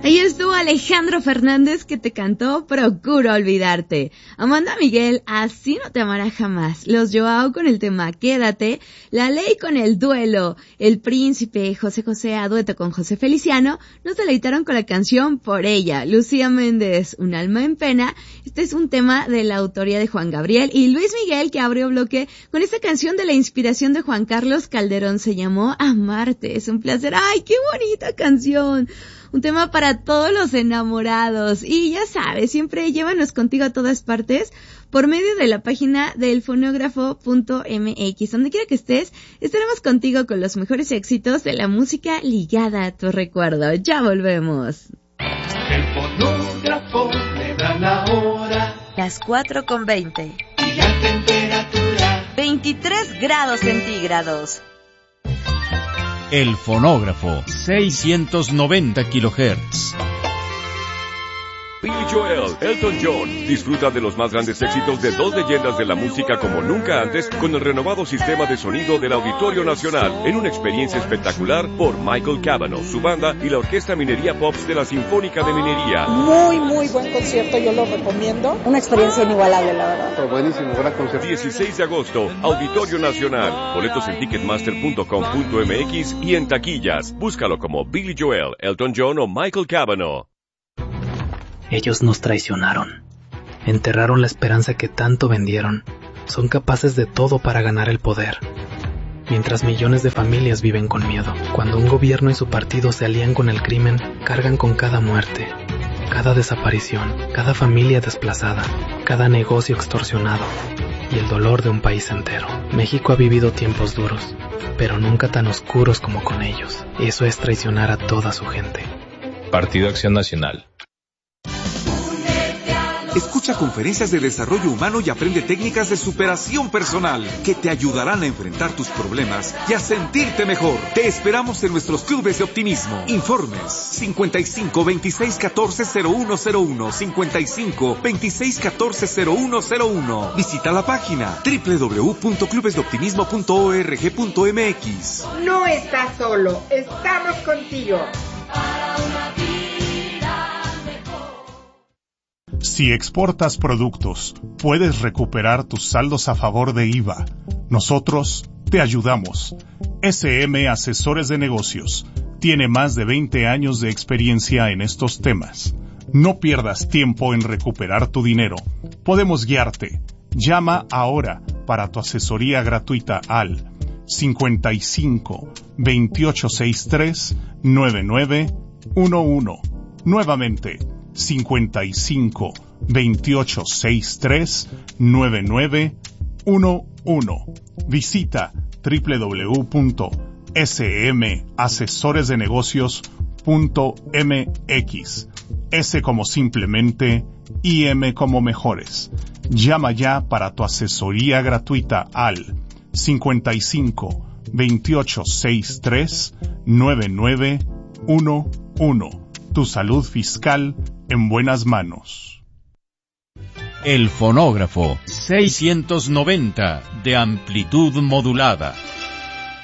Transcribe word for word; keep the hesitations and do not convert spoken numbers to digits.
Ahí estuvo Alejandro Fernández, que te cantó Procuro Olvidarte. Amanda Miguel, Así no te amará jamás. Los Joao con el tema Quédate. La Ley con el Duelo. El Príncipe, José José a dueto con José Feliciano, nos deleitaron con la canción Por Ella. Lucía Méndez, Un alma en pena. Este es un tema de la autoría de Juan Gabriel. Y Luis Miguel, que abrió bloque con esta canción de la inspiración de Juan Carlos Calderón, se llamó Amarte. Es un placer. ¡Ay, qué bonita canción! Un tema para todos los enamorados. Y ya sabes, siempre llévanos contigo a todas partes por medio de la página del fonógrafo punto m x. Donde quiera que estés, estaremos contigo con los mejores éxitos de la música ligada a tu recuerdo. Ya volvemos. El fonógrafo le da la hora. Las cuatro con veinte. Y la temperatura. veintitrés grados centígrados. El fonógrafo, seiscientos noventa kilohertz. Billy Joel, Elton John. Disfruta de los más grandes éxitos de dos leyendas de la música como nunca antes con el renovado sistema de sonido del Auditorio Nacional en una experiencia espectacular por Michael Cavanaugh, su banda y la Orquesta Minería Pops de la Sinfónica de Minería. Muy, muy buen concierto, yo lo recomiendo. Una experiencia inigualable, la verdad. Oh, buenísimo, gran concierto. dieciséis de agosto, Auditorio Nacional. Boletos en ticketmaster punto com punto m x y en taquillas. Búscalo como Billy Joel, Elton John o Michael Cavanaugh. Ellos nos traicionaron, enterraron la esperanza que tanto vendieron, son capaces de todo para ganar el poder. Mientras millones de familias viven con miedo, cuando un gobierno y su partido se alían con el crimen, cargan con cada muerte, cada desaparición, cada familia desplazada, cada negocio extorsionado y el dolor de un país entero. México ha vivido tiempos duros, pero nunca tan oscuros como con ellos. Eso es traicionar a toda su gente. Partido Acción Nacional. Escucha conferencias de desarrollo humano y aprende técnicas de superación personal que te ayudarán a enfrentar tus problemas y a sentirte mejor. Te esperamos en nuestros clubes de optimismo. Informes cincuenta y cinco, veintiséis, catorce, cero uno cero uno, cincuenta y cinco, veintiséis, catorce, cero uno cero uno. Visita la página doble u doble u doble u punto clubes de optimismo punto org punto m x. No estás solo, estamos contigo. Si exportas productos, puedes recuperar tus saldos a favor de I V A. Nosotros te ayudamos. S M Asesores de Negocios tiene más de veinte años de experiencia en estos temas. No pierdas tiempo en recuperar tu dinero. Podemos guiarte. Llama ahora para tu asesoría gratuita al cincuenta y cinco, veintiocho sesenta y tres, noventa y nueve once. Nuevamente, cincuenta y cinco, veintiocho sesenta y tres, noventa y nueve once. Visita doble u doble u doble u punto s m asesores de negocios punto m x. S como simplemente y M como mejores. Llama ya para tu asesoría gratuita al cincuenta y cinco, veintiocho sesenta y tres, noventa y nueve once. Tu salud fiscal en buenas manos. El fonógrafo, seiscientos noventa de amplitud modulada.